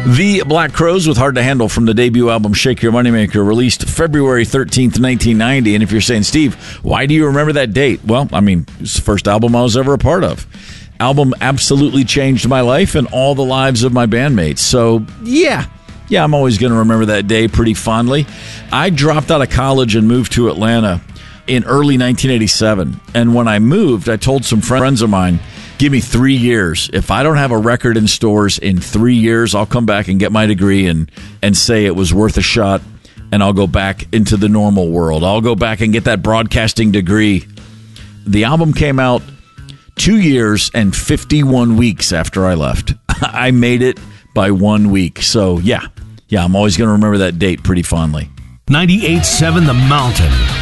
The Black Crowes with Hard to Handle from the debut album Shake Your Moneymaker, released February 13th, 1990. And if you're saying, Steve, why do you remember that date? Well, I mean, it's the first album I was ever a part of. Album absolutely changed my life and all the lives of my bandmates. So, yeah, I'm always going to remember that day pretty fondly. I dropped out of college and moved to Atlanta in early 1987. And when I moved, I told some friends of mine, give me 3 years. If I don't have a record in stores in 3 years, I'll come back and get my degree and say it was worth a shot, and I'll go back into the normal world. I'll go back and get that broadcasting degree. The album came out 2 years and 51 weeks after I left. I made it by 1 week. So, yeah, I'm always going to remember that date pretty fondly. 98.7 The Mountain.